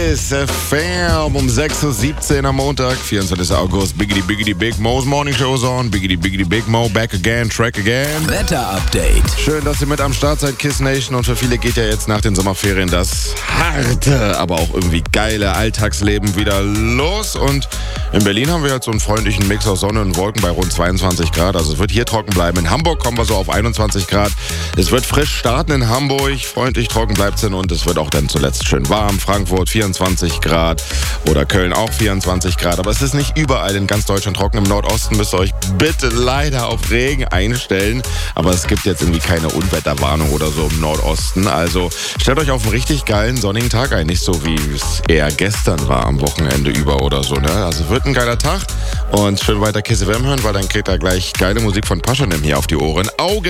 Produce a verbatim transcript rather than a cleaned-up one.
Ist F M um sechs Uhr siebzehn am Montag, vierundzwanzigsten August. Biggity Biggity Big Mo's Morning Show's on. Biggity Biggity Big Mo, back again, track again. Wetter-Update. Schön, dass ihr mit am Start seid, Kiss Nation. Und für viele geht ja jetzt nach den Sommerferien das harte, aber auch irgendwie geile Alltagsleben wieder los. Und in Berlin haben wir halt so einen freundlichen Mix aus Sonne und Wolken bei rund zweiundzwanzig Grad. Also es wird hier trocken bleiben. In Hamburg kommen wir so auf einundzwanzig Grad. Es wird frisch starten in Hamburg. Freundlich trocken bleibt es hin. Und es wird auch dann zuletzt schön warm. Frankfurt vierundzwanzig Grad oder Köln auch vierundzwanzig Grad. Aber es ist nicht überall in ganz Deutschland trocken. Im Nordosten müsst ihr euch bitte leider auf Regen einstellen. Aber es gibt jetzt irgendwie keine Unwetterwarnung oder so im Nordosten. Also stellt euch auf einen richtig geilen sonnigen Tag ein. Nicht so wie es eher gestern war am Wochenende über oder so. Ne? Also wird ein geiler Tag. Und schön weiter Kiss F M hören, weil dann kriegt ihr gleich geile Musik von Paschanim hier auf die Ohren. Augen